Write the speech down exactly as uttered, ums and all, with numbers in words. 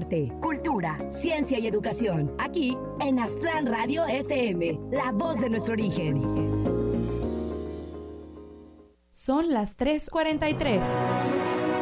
arte, cultura, ciencia y educación. Aquí en Aztlán Radio F M, la voz de nuestro origen. Son las tres cuarenta y tres.